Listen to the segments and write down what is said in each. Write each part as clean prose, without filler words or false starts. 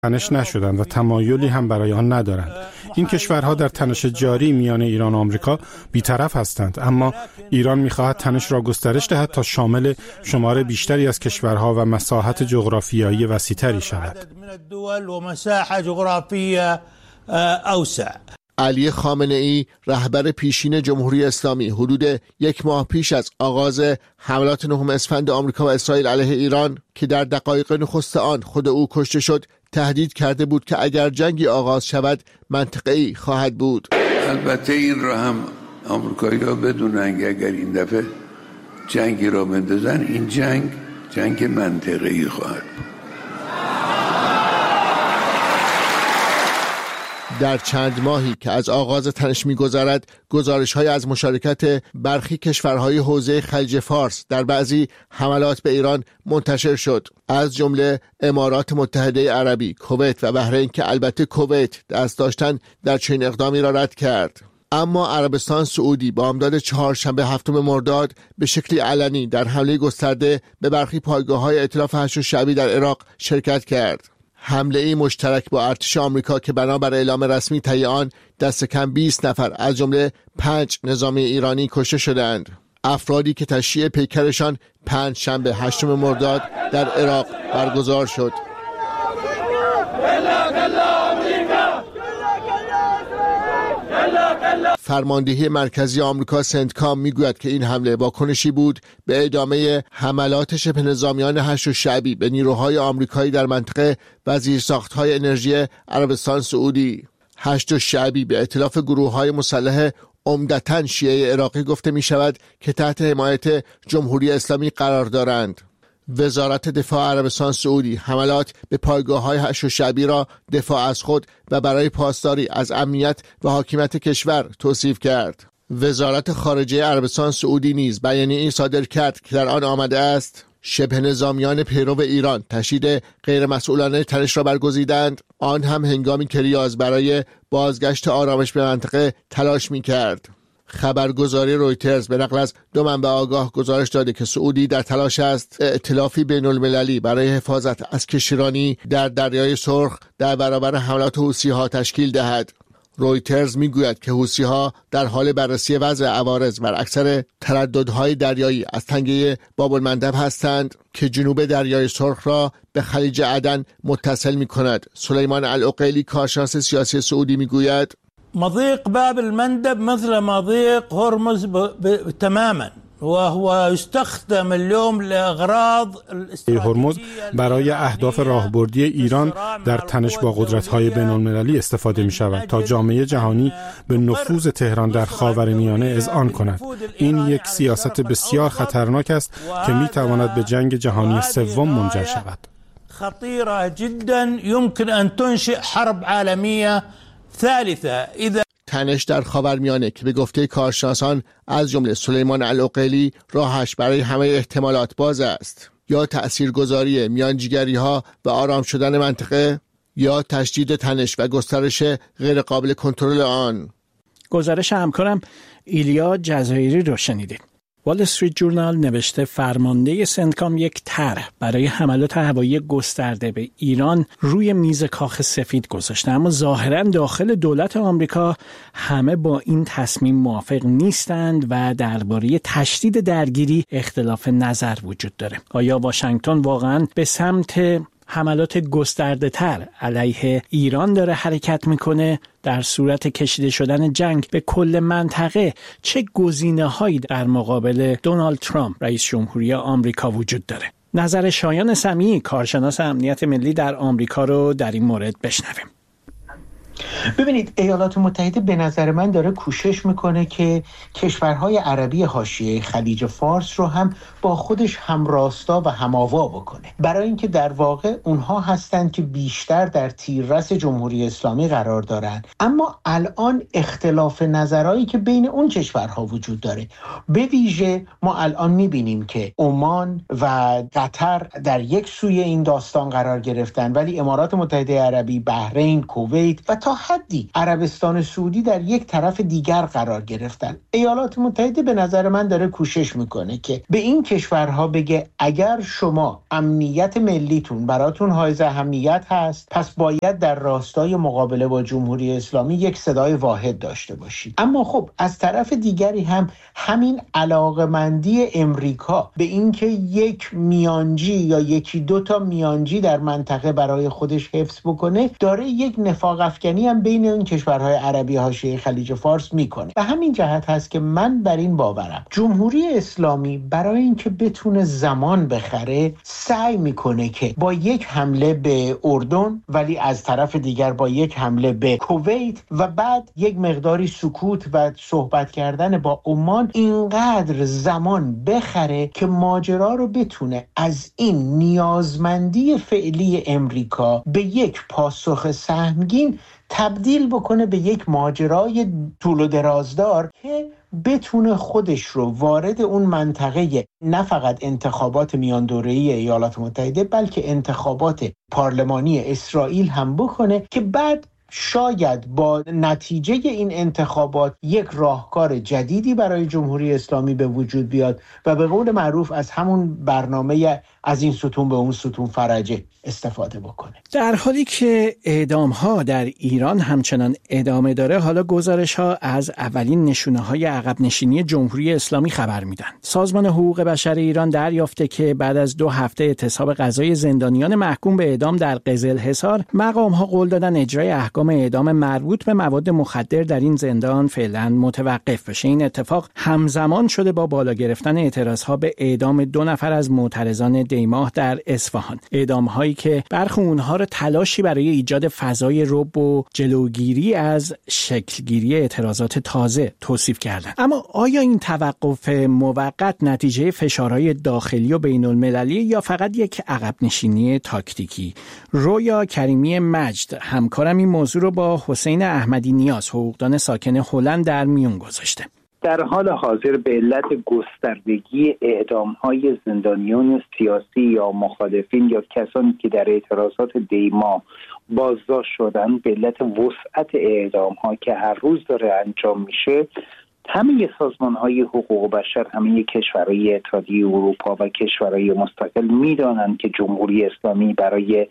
تنش نشدند و تمایلی هم برای آن ندارند. این کشورها در تنش جاری میان ایران و آمریکا بی‌طرف هستند، اما ایران می‌خواهد تنش را گسترش دهد تا شامل شمار بیشتری از کشورها و مساحت جغرافیایی وسیع‌تری شود. علی خامنه‌ای رهبر پیشین جمهوری اسلامی حدود 1 ماه پیش از آغاز حملات 9 اسفند آمریکا و اسرائیل علیه ایران که در دقایق نخست آن خود او کشته شد تهدید کرده بود که اگر جنگی آغاز شود منطقه‌ای خواهد بود. البته این را هم آمریکایی‌ها بدونن که اگر این دفعه جنگی را بندازن این جنگ منطقه‌ای خواهد بود. در چند ماهی که از آغاز تنش می‌گذرد، گزارش‌های از مشارکت برخی کشورهای حوزه خلیج فارس در بعضی حملات به ایران منتشر شد، از جمله امارات متحده عربی، کویت و بحرین که البته کویت دست داشتن در چنین اقدامی را رد کرد. اما عربستان سعودی بامداد چهارشنبه 7 مرداد به شکلی علنی در حمله گسترده به برخی پایگاه‌های ائتلاف هشت الشعبی در عراق شرکت کرد. حمله ای مشترک با ارتش آمریکا که بنابر اعلام رسمی طی آن دست کم 20 نفر از جمله 5 نظامی ایرانی کشته شدند. افرادی که تشییع پیکرشان پنجشنبه 8 مرداد در عراق برگزار شد. فرماندهی مرکزی آمریکا سنتکام میگوید که این حمله واکنشی بود به ادامه حملات شبه نظامیان هشت الشعبی به نیروهای آمریکایی در منطقه و زیرساخت‌های انرژی عربستان سعودی. هشت الشعبی به ائتلاف گروه‌های مسلح عمدتاً شیعه عراقی گفته می شود که تحت حمایت جمهوری اسلامی قرار دارند. وزارت دفاع عربستان سعودی حملات به پایگاه‌های هشت الشعبی را دفاع از خود و برای پاسداری از امنیت و حاکمیت کشور توصیف کرد. وزارت خارجه عربستان سعودی نیز بیانیه‌ای صادر کرد که در آن آمده است شبه نظامیان پیرو ایران تشدید غیرمسئولانه تنش را برگزیدند، آن هم هنگامی که ریاض برای بازگشت آرامش به منطقه تلاش می‌کرد. خبرگزاری رویترز به نقل از 2 منبع آگاه گزارش داده که سعودی در تلاش است ائتلافی بین‌المللی برای حفاظت از کشتیرانی در دریای سرخ در برابر حملات حوثی‌ها تشکیل دهد. رویترز میگوید که حوثی‌ها در حال بررسی وضع عوارض بر اکثر ترددهای دریایی از تنگه باب‌المندب هستند که جنوب دریای سرخ را به خلیج عدن متصل می‌کند. سلیمان العقیلی کارشناس سیاسی سعودی میگوید مضيق باب المندب مثل مضيق هرمز تماما وهو يستخدم اليوم لاغراض هرمز برای اهداف راهبردی ایران در تنش با قدرت‌های بین‌المللی استفاده می‌شود تا جامعه جهانی به نفوذ تهران در خاورمیانه اذعان کند. این یک سیاست بسیار خطرناک است که می‌تواند به جنگ جهانی سوم منجر شود. خطيرة جدا يمكن أن تنشئ حرب عالمية ثالثه. اذا تنش در خاورمیانه که به گفته کارشناسان از جمله سلیمان العقیلی راهش برای همه احتمالات باز است، یا تأثیرگذاری میانجیگری‌ها و آرام شدن منطقه یا تشدید تنش و گسترش غیر قابل کنترل آن. گزارش همکارم ایلیا جزایری رو شنیدید. وال استریت جورنال نوشته فرمانده سنتکام یک طرح برای حملات هوایی گسترده به ایران روی میز کاخ سفید گذاشته، اما ظاهراً داخل دولت آمریکا همه با این تصمیم موافق نیستند و درباره تشدید درگیری اختلاف نظر وجود داره. آیا واشنگتن واقعاً به سمت حملات گسترده تر علیه ایران داره حرکت میکنه؟ در صورت کشیده شدن جنگ به کل منطقه چه گزینه‌هایی در مقابل دونالد ترامپ رئیس جمهوری آمریکا وجود داره؟ نظر شایان سمیعی کارشناس امنیت ملی در آمریکا رو در این مورد بشنویم. ببینید، ایالات متحده به نظر من داره کوشش میکنه که کشورهای عربی حاشیه خلیج فارس رو هم با خودش همراستا و هماوا بکنه، برای اینکه در واقع اونها هستند که بیشتر در تیررس جمهوری اسلامی قرار دارن. اما الان اختلاف نظرهایی که بین اون کشورها وجود داره، به ویژه ما الان میبینیم که عمان و قطر در یک سوی این داستان قرار گرفتن، ولی امارات متحده عربی، بحرین، کویت و تا حدی عربستان سعودی در یک طرف دیگر قرار گرفتن. ایالات متحده به نظر من داره کوشش میکنه که به این کشورها بگه اگر شما امنیت ملیتون براتون حائز اهمیت هست، پس باید در راستای مقابله با جمهوری اسلامی یک صدای واحد داشته باشید. اما خب از طرف دیگری هم همین علاقمندی امریکا به اینکه یک میانجی یا یکی دو تا میانجی در منطقه برای خودش حفظ بکنه داره یک نفاق افکنی هم بین این کشورهای عربی حاشیه خلیج فارس میکنه. به همین جهت هست که من بر این باورم جمهوری اسلامی برای اینکه بتونه زمان بخره سعی میکنه که با یک حمله به اردن، ولی از طرف دیگر با یک حمله به کویت و بعد یک مقداری سکوت و صحبت کردن با عمان اینقدر زمان بخره که ماجرا رو بتونه از این نیازمندی فعلی امریکا به یک پاسخ سهمگین تبدیل بکنه به یک ماجرای طول و درازدار که بتونه خودش رو وارد اون منطقه نه فقط انتخابات میان دوره‌ای ایالات متحده بلکه انتخابات پارلمانی اسرائیل هم بکنه که بعد شاید با نتیجه این انتخابات یک راهکار جدیدی برای جمهوری اسلامی به وجود بیاد و به قول معروف از همون برنامه از این ستون به اون ستون فرجه استفاده بکنه. در حالی که اعدام‌ها در ایران همچنان ادامه داره، حالا گزارش‌ها از اولین نشونه‌های عقب نشینی جمهوری اسلامی خبر میدن. سازمان حقوق بشر ایران دریافته که بعد از 2 هفته اعتصاب قضایی زندانیان محکوم به اعدام در قزلحصار، مقام‌ها قول دادن اجرای احکام اعدام مربوط به مواد مخدر در این زندان فعلا متوقف بشه. این اتفاق همزمان شده با بالا گرفتن اعتراض‌ها به اعدام 2 نفر از معترضان دیماه در اصفهان. اعدام‌هایی که برخی اونها را تلاشی برای ایجاد فضای رعب و جلوگیری از شکلگیری اعتراضات تازه توصیف کردند. اما آیا این توقف موقت نتیجه فشارهای داخلی و بین‌المللی یا فقط یک عقب نشینی تاکتیکی؟ رویا کریمی مجد همکارم این موضوع رو با حسین احمدی نیاز، حقوقدان ساکن هلند، در میون گذاشته. در حال حاضر به علت گستردگی اعدام‌های زندانیان سیاسی یا مخالفین یا کسانی که در اعتراضات دیما بازداشت شدن، به علت وسعت اعدام‌ها که هر روز داره انجام میشه، همه سازمان‌های حقوق بشر، همه کشورهای اتحادیه اروپا و کشورهای مستقل می‌دانند که جمهوری اسلامی برای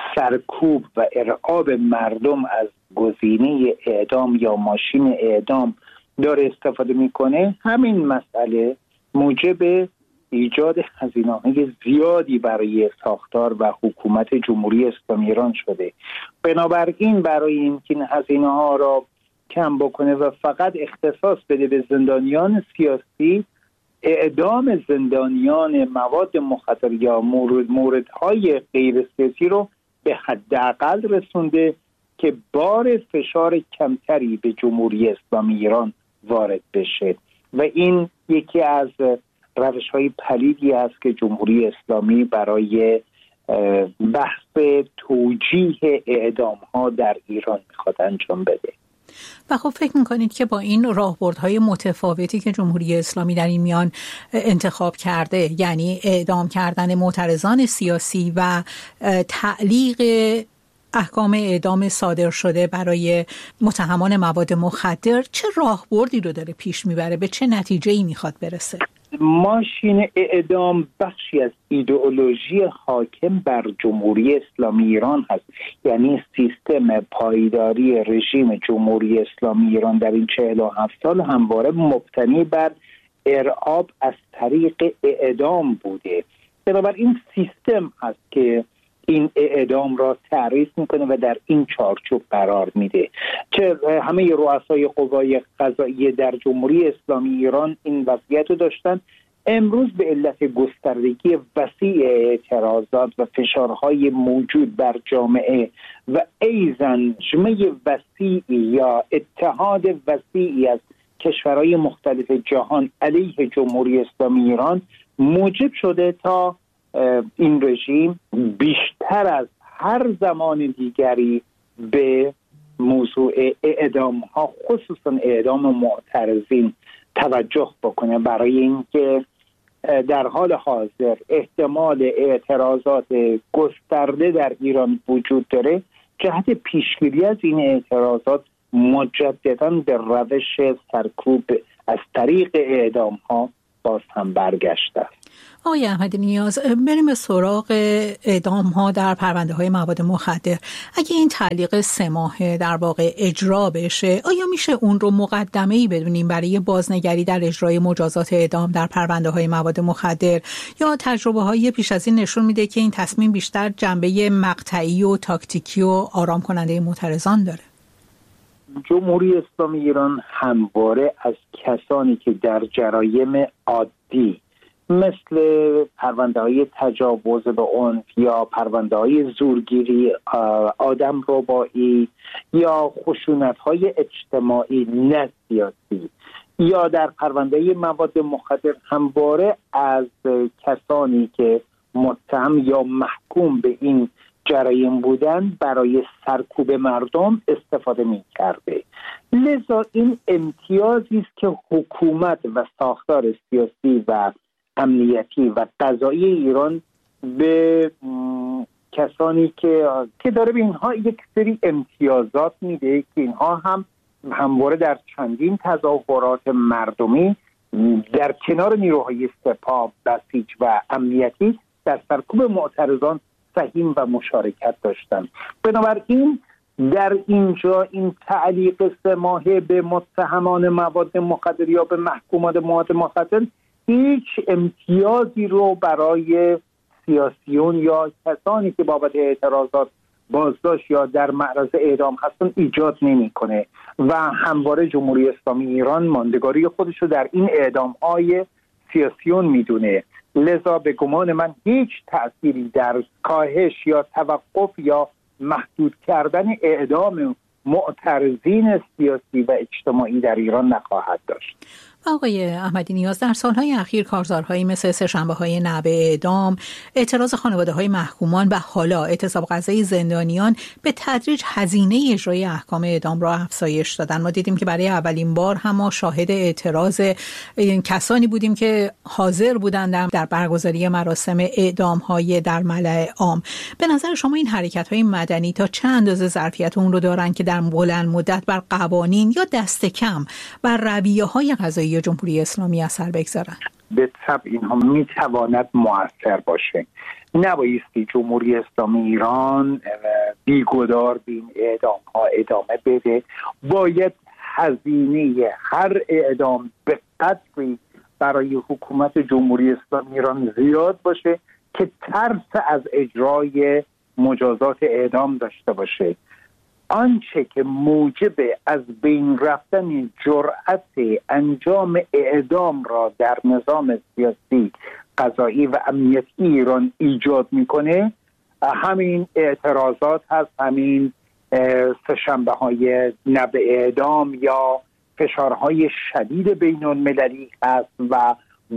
سرکوب و ارعاب مردم از گزینه اعدام یا ماشین اعدام داره استفاده میکنه. همین مسئله موجب ایجاد هزینه‌های زیادی برای ساختار و حکومت جمهوری اسلامی ایران شده. بنابراین برای اینکه این هزینه‌ها را کم بکنه و فقط اختصاص بده به زندانیان سیاسی، اعدام زندانیان مواد مخدر یا موردهای غیر سیاسی رو به حداقل رسونده که بار فشار کمتری به جمهوری اسلامی ایران وارد بشه و این یکی از روش‌های پلیدی است که جمهوری اسلامی برای بحث توجیه اعدام‌ها در ایران میخواد انجام بده. و خب فکر میکنید که با این راهبردهای متفاوتی که جمهوری اسلامی در این میان انتخاب کرده، یعنی اعدام کردن معترضان سیاسی و تعلیق احکام اعدام صادر شده برای متهمان مواد مخدر، چه راهبردی رو داره پیش میبره؟ به چه نتیجه‌ای میخواد برسه؟ ماشین اعدام بخشی از ایدئولوژی حاکم بر جمهوری اسلامی ایران هست. یعنی سیستم پایداری رژیم جمهوری اسلامی ایران در این 47 سال همواره مبتنی بر ارعاب از طریق اعدام بوده. بنابراین سیستم هست که این اعدام را تعریف میکنه و در این چارچوب قرار میده. چه همه رؤسای قوای قضاییه در جمهوری اسلامی ایران این وضعیت رو داشتن. امروز به علت گستردگی وسیع اعتراضات و فشارهای موجود بر جامعه و ایزن جمعی وسیعی یا اتحاد وسیعی از کشورهای مختلف جهان علیه جمهوری اسلامی ایران موجب شده تا این رژیم بیشتر از هر زمان دیگری به موضوع اعدام ها، خصوصا اعدام معترضین، توجه بکنه، برای اینکه در حال حاضر احتمال اعتراضات گسترده در ایران وجود داره جهت پیشگیری از این اعتراضات مجدداً به روش سرکوب از طریق اعدام ها باز هم برگشته است. آقای احمدی نیاز، بریم به سراغ اعدام ها در پرونده های مواد مخدر. اگه این تعلیق 3 ماهه در واقع اجرا بشه، آیا میشه اون رو مقدمه‌ای بدونیم برای بازنگری در اجرای مجازات اعدام در پرونده های مواد مخدر، یا تجربه های پیش از این نشون میده که این تصمیم بیشتر جنبه مقطعی و تاکتیکی و آرام کننده معترضان داره؟ جمهوری اسلامی ایران همواره از کسانی که در جرایم عادی مثل پرونده های تجاوز به عنف یا پرونده های زورگیری آدم ربایی یا خشونت های اجتماعی نه سیاسی یا در پرونده مواد مخدر همواره از کسانی که متهم یا محکوم به این جرایم بودن برای سرکوب مردم استفاده می کرده. لذا این امتیازی است که حکومت و ساختار سیاسی و امنیتی و قضایی ایران به کسانی که داره به اینها یک سری امتیازات میده که اینها هم همواره در چندین تظاهرات مردمی در کنار نیروهای سپاه، بسیج و امنیتی در سرکوب معترضان سهیم و مشارکت داشتن. بنابراین در اینجا این تعلیق 3 ماهه به متهمان مواد مخدر یا به محکومان مواد مخدر هیچ امتیازی رو برای سیاسیون یا کسانی که بابت اعتراضات بازداشت یا در معرض اعدام هستن ایجاد نمی‌کنه و همواره جمهوری اسلامی ایران ماندگاری خودش رو در این اعدام‌های سیاسیون میدونه. لذا به گمان من هیچ تأثیری در کاهش یا توقف یا محدود کردن اعدام معترضین سیاسی و اجتماعی در ایران نخواهد داشت. آقای احمدی نیاز، در سالهای اخیر کارزارهایی مثل سه‌شنبه‌های نعب اعدام، اعتراض خانواده‌های محکومان و حالا اعتصاب غذایی زندانیان به تدریج هزینه اجرای احکام اعدام را افزایش دادن. ما دیدیم که برای اولین بار هم ما شاهد اعتراض کسانی بودیم که حاضر بودند در برگزاری مراسم اعدام‌های در ملأ عام. به نظر شما این حرکت‌های مدنی تا چه اندازه ظرفیت اون رو دارن که در بلند مدت بر قوانین یا دست کم بر رویه‌های قضایی جمهوری اسلامی اثر بگذارن؟ به طبع اینها میتواند مؤثر باشه. نبایستی جمهوری اسلامی ایران بیگدار به این اعدام ها ادامه بده. باید هزینه هر اعدام به قدری برای حکومت جمهوری اسلامی ایران زیاد باشه که ترس از اجرای مجازات اعدام داشته باشه. آنچه که موجب از بین رفتن جرأت انجام اعدام را در نظام سیاسی، قضایی و امنیتی ایران ایجاد میکنه همین اعتراضات هست، همین سه‌شنبه‌های نعب اعدام یا فشارهای شدید بین المللی هست و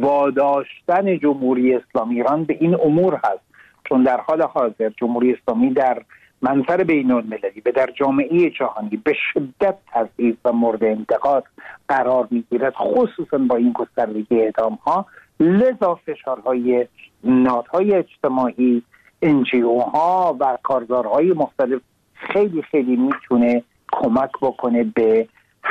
واداشتن جمهوری اسلامی ایران به این امور هست. چون در حال حاضر جمهوری اسلامی در منظر بین المللی و در جامعه جهانی به شدت تضعیف و مورد انتقاد قرار میگیرد، خصوصا با این گستردگی اعدام ها. لذا فشارهای نهادهای اجتماعی، NGO ها و کارزارهای مختلف خیلی خیلی میتونه کمک بکنه به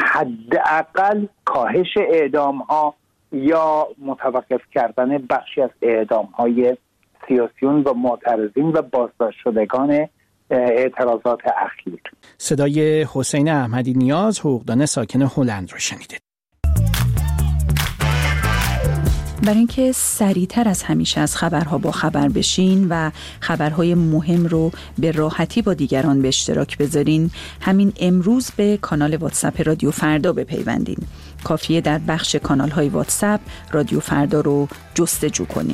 حداقل کاهش اعدام ها یا متوقف کردن بخشی از اعدام های سیاسیون و معترضین و بازداشت شدگان اعتراضات اخیر. صدای حسین احمدی نیاز، حقوقدان ساکن هلند رو شنیدید. برای اینکه سریعتر از همیشه از خبرها با خبر بشین و خبرهای مهم رو به راحتی با دیگران به اشتراک بذارین، همین امروز به کانال واتساپ رادیو فردا بپیوندین. کافیه در بخش کانال‌های واتساپ رادیو فردا رو جستجو کنین.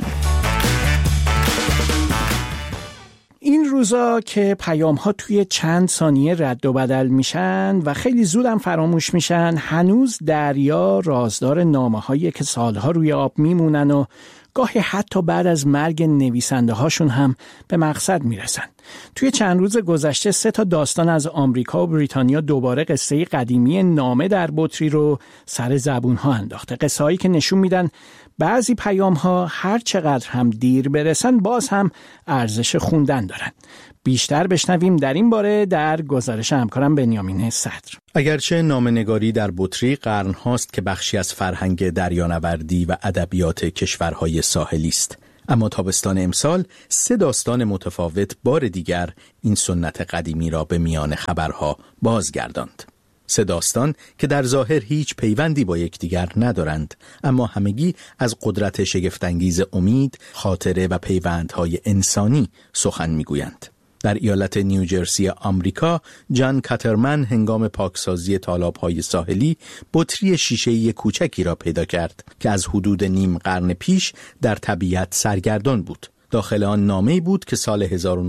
این روزا که پیام‌ها توی چند ثانیه رد و بدل میشن و خیلی زودم فراموش میشن، هنوز دریا رازدار نامه‌هایی که سالها روی آب میمونن و گاهی حتی بعد از مرگ نویسنده هاشون هم به مقصد میرسن. توی چند روز گذشته 3 داستان از آمریکا و بریتانیا دوباره قصه قدیمی نامه در بطری رو سر زبون‌ها انداخته. قصه‌هایی که نشون میدن بعضی پیام‌ها هر چقدر هم دیر برسن باز هم ارزش خوندن دارن. بیشتر بشنویم در این باره در گزارش همکارم بنیامین صدر. اگرچه نامه‌نگاری در بطری قرن‌هاست که بخشی از فرهنگ دریانوردی و ادبیات کشورهای ساحلی است، اما تابستان امسال 3 داستان متفاوت بار دیگر این سنت قدیمی را به میان خبرها بازگرداند. 3 داستان که در ظاهر هیچ پیوندی با یکدیگر ندارند، اما همگی از قدرت شگفت‌انگیز امید، خاطره و پیوندهای انسانی سخن میگویند. در ایالت نیوجرسی آمریکا، جان کاترمن هنگام پاکسازی تالاب‌های ساحلی بطری شیشه‌ای کوچکی را پیدا کرد که از حدود نیم قرن پیش در طبیعت سرگردان بود. داخل آن نامه‌ای بود که سال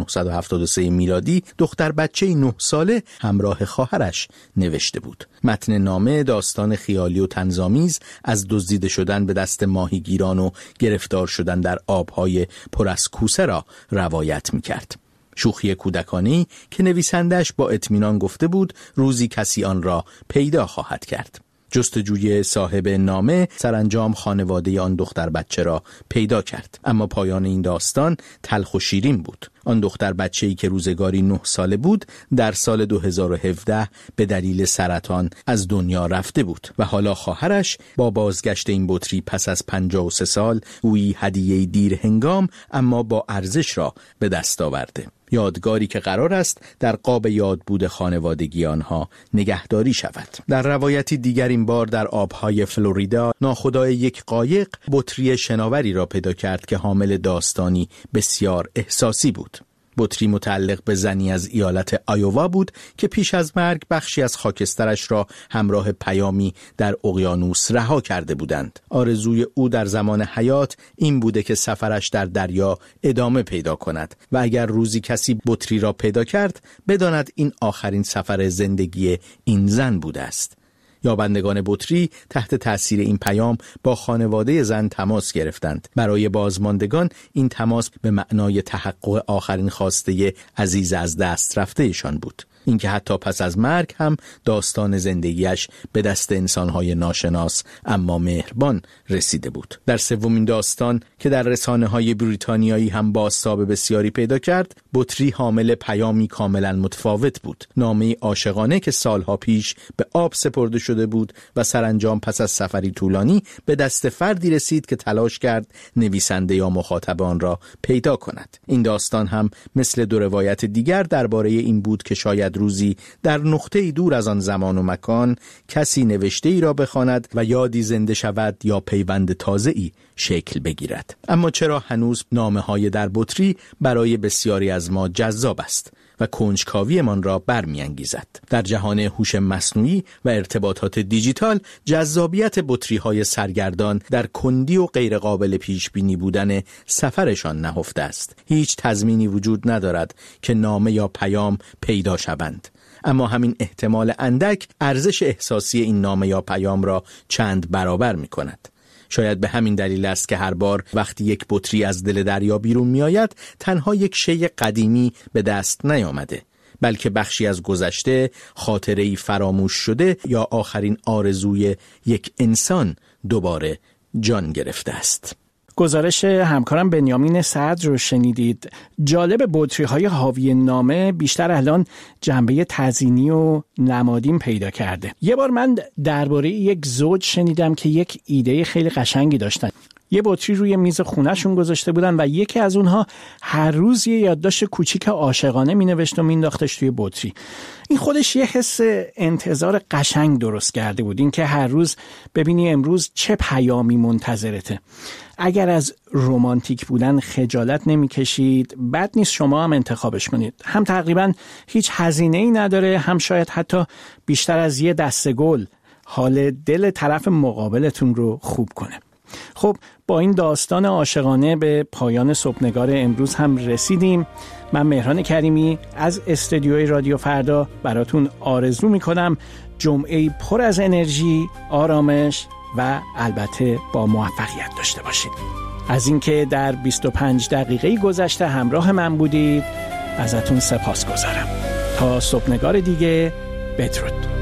1973 میلادی دختر بچه 9 ساله همراه خواهرش نوشته بود. متن نامه داستان خیالی و طنزآمیز از دزدیده شدن به دست ماهیگیران و گرفتار شدن در آب‌های پر از کوسه را روایت می‌کرد. شوخی کودکانه‌ای که نویسندش با اطمینان گفته بود روزی کسی آن را پیدا خواهد کرد. جستجوی صاحب نامه سرانجام خانواده آن دختر بچه را پیدا کرد، اما پایان این داستان تلخ و شیرین بود. آن دختر بچه‌ای که روزگاری 9 ساله بود در سال 2017 به دلیل سرطان از دنیا رفته بود و حالا خواهرش با بازگشت این بطری پس از 53 سال گویی هدیه دیر هنگام اما با ارزش را به دست آورده. یادگاری که قرار است در قاب یادبود خانوادگی آنها نگهداری شود. در روایتی دیگر این بار در آبهای فلوریدا ناخدای یک قایق بطری شناوری را پیدا کرد که حامل داستانی بسیار احساسی بود. بطری متعلق به زنی از ایالت آیووا بود که پیش از مرگ بخشی از خاکسترش را همراه پیامی در اقیانوس رها کرده بودند. آرزوی او در زمان حیات این بوده که سفرش در دریا ادامه پیدا کند و اگر روزی کسی بطری را پیدا کرد بداند این آخرین سفر زندگی این زن بوده است. یابندگان بطری تحت تأثیر این پیام با خانواده زن تماس گرفتند. برای بازماندگان این تماس به معنای تحقق آخرین خواسته عزیز از دست رفتهشان بود. اینکه حتی پس از مرگ هم داستان زندگیش به دست انسانهای ناشناس اما مهربان رسیده بود. در سومین داستان که در رسانه‌های بریتانیایی هم بازتاب بسیاری پیدا کرد، بطری حامل پیامی کاملا متفاوت بود. نامه‌ای عاشقانه که سالها پیش به آب سپرده شده بود و سرانجام پس از سفری طولانی به دست فردی رسید که تلاش کرد نویسنده یا مخاطب آن را پیدا کند. این داستان هم مثل 2 روایت دیگر درباره این بود که شاید روزی در نقطه‌ای دور از آن زمان و مکان کسی نوشته ای را بخواند و یادی زنده شود یا پیوند تازه‌ای شکل بگیرد. اما چرا هنوز نامه‌های در بطری برای بسیاری از ما جذاب است و کنجکاویمان را برمی‌انگیزد؟ در جهان هوش مصنوعی و ارتباطات دیجیتال جذابیت بطری‌های سرگردان در کندی و غیر قابل پیش بینی بودن سفرشان نهفته است. هیچ تضمینی وجود ندارد که نامه یا پیام پیدا شوند، اما همین احتمال اندک ارزش احساسی این نامه یا پیام را چند برابر می‌کند. شاید به همین دلیل است که هر بار وقتی یک بطری از دل دریا بیرون می آید تنها یک شی قدیمی به دست نیامده، بلکه بخشی از گذشته، خاطره‌ای فراموش شده یا آخرین آرزوی یک انسان دوباره جان گرفته است. گزارش همکارم بنیامین صدر رو شنیدید. جالب بطری‌های حاوی نامه بیشتر الان جنبه تزیینی و نمادین پیدا کرده. یه بار من درباره یک زوج شنیدم که یک ایده خیلی قشنگی داشتن. یه بطری روی میز خونه‌شون گذاشته بودن و یکی از اونها هر روز یه یادداشت کوچیک عاشقانه مینوشت و مینداختش توی بطری. این خودش یه حس انتظار قشنگ درست کرده بود، این که هر روز ببینی امروز چه پیامی منتظرته. اگر از رمانتیک بودن خجالت نمی‌کشید، بد نیست شما هم انتخابش کنید. هم تقریباً هیچ هزینه‌ای نداره، هم شاید حتی بیشتر از یه دسته گل حال دل طرف مقابلتون رو خوب کنه. خب با این داستان عاشقانه به پایان صبحنگار امروز هم رسیدیم. من مهران کریمی از استودیوی رادیو فردا براتون آرزو میکنم جمعه‌ای پر از انرژی، آرامش و البته با موفقیت داشته باشید. از اینکه در 25 دقیقه گذشته همراه من بودید ازتون سپاسگزارم. تا صبحنگار دیگه، بدرود.